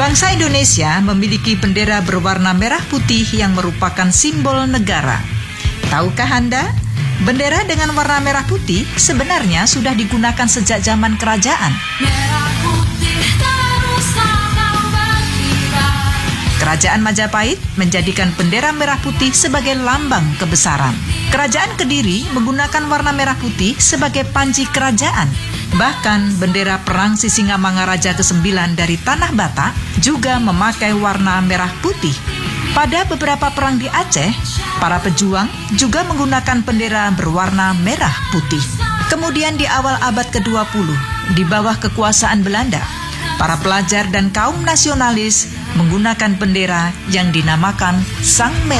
Bangsa Indonesia memiliki bendera berwarna merah putih yang merupakan simbol negara. Tahukah Anda, bendera dengan warna merah putih sebenarnya sudah digunakan sejak zaman kerajaan. Kerajaan Majapahit menjadikan bendera merah putih sebagai lambang kebesaran. Kerajaan Kediri menggunakan warna merah putih sebagai panji kerajaan. Bahkan bendera perang Sisingamangaraja ke-9 dari Tanah Batak juga memakai warna merah putih. Pada beberapa perang di Aceh, para pejuang juga menggunakan bendera berwarna merah putih. Kemudian di awal abad ke-20, di bawah kekuasaan Belanda, para pelajar dan kaum nasionalis menggunakan bendera yang dinamakan Sang Merah